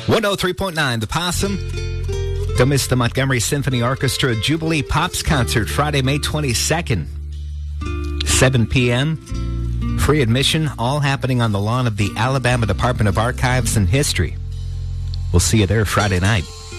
103.9 The Possum. Don't miss the Montgomery Symphony Orchestra Jubilee Pops Concert Friday, May 22nd, 7 p.m. Free admission, all happening on the lawn of the Alabama Department of Archives and History. We'll see you there Friday night.